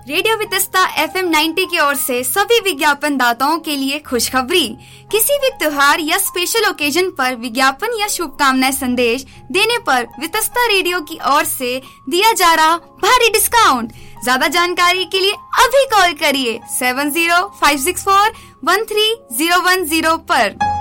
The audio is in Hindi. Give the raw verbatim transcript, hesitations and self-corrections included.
Radio Vitasta F M ninety की ओर से सभी विज्ञापन दाताओं के लिए खुशखबरी। किसी भी त्योहार या स्पेशल ओकेजन पर विज्ञापन या शुभकामनाएं संदेश देने पर वितस्ता रेडियो की ओर से दिया जा रहा भारी डिस्काउंट। ज्यादा जानकारी के लिए अभी कॉल करिए seven zero five six four one three zero one zero पर।